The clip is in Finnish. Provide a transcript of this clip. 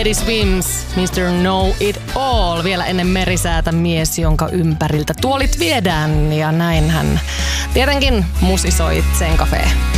Teddy Swims, Mr. Know It All. Vielä ennen Merisäätä mies, jonka ympäriltä tuolit viedään. Ja näin hän tietenkin musisoi Zen Café.